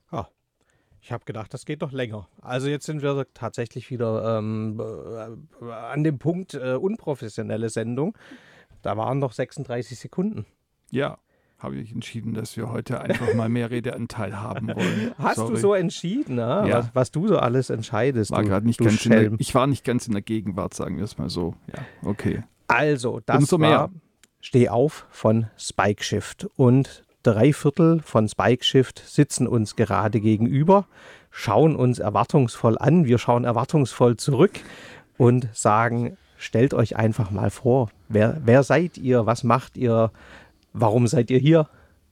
Ah, ich habe gedacht, das geht noch länger. Also jetzt sind wir tatsächlich wieder an dem Punkt unprofessionelle Sendung. Da waren noch 36 Sekunden. Ja, habe ich entschieden, dass wir heute einfach mal mehr Redeanteil haben wollen. Hast du Sorry. so entschieden, ja? Ja, Was du so alles entscheidest, war gerade nicht du ganz in der, Schelm. ich war nicht ganz in der Gegenwart, sagen wir es mal so. Ja, okay. Also, Umso das mehr. war Steh auf von Spike Shift. Und 3/4 von Spike Shift sitzen uns gerade gegenüber, schauen uns erwartungsvoll an. Wir schauen erwartungsvoll zurück und sagen, stellt euch einfach mal vor, wer seid ihr, was macht ihr, warum seid ihr hier?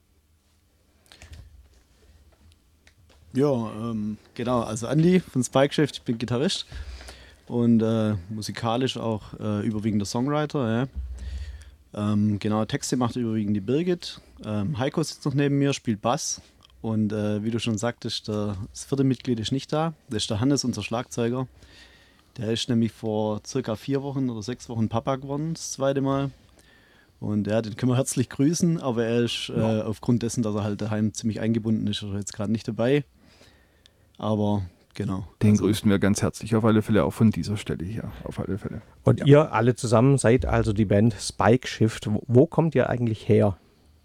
Ja, genau, also Andi von Spike Shift, ich bin Gitarrist und musikalisch auch überwiegender Songwriter. Ja. Genau, Texte macht überwiegend die Birgit. Heiko sitzt noch neben mir, spielt Bass und wie du schon sagtest, das vierte Mitglied ist nicht da, das ist der Hannes, unser Schlagzeuger. Der ist nämlich vor circa 4 Wochen oder 6 Wochen Papa geworden, das zweite Mal. Und ja, den können wir herzlich grüßen, aber er ist aufgrund dessen, dass er halt daheim ziemlich eingebunden ist, ist er jetzt gerade nicht dabei. Aber genau. Den grüßen wir ganz herzlich, auf alle Fälle auch von dieser Stelle hier, auf alle Fälle. Und Ja. ihr alle zusammen seid also die Band Spike Shift. Wo kommt ihr eigentlich her?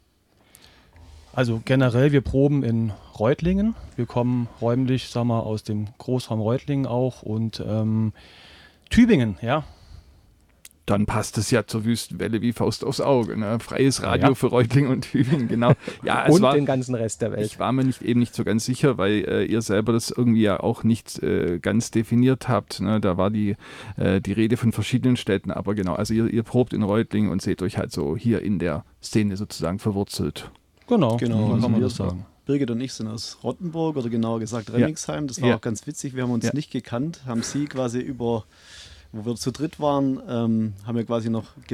Also generell, wir proben in Reutlingen. Wir kommen räumlich, sagen wir, aus dem Großraum Reutlingen auch und Tübingen, ja. Dann passt es ja zur Wüstenwelle wie Faust aufs Auge. Ne? Freies Radio Ja. für Reutlingen und Tübingen, genau. Ja, Und den ganzen Rest der Welt. Ich war mir eben nicht so ganz sicher, weil ihr selber das irgendwie ja auch nicht ganz definiert habt. Ne? Da war die Rede von verschiedenen Städten, aber genau, also ihr probt in Reutlingen und seht euch halt so hier in der Szene sozusagen verwurzelt. Genau, Genau, so also kann man wir- das sagen. Birgit und ich sind aus Rottenburg oder genauer gesagt Remmingsheim. Das war Ja. auch ganz witzig. Wir haben uns Ja. nicht gekannt, haben sie quasi wo wir zu dritt waren, haben wir quasi noch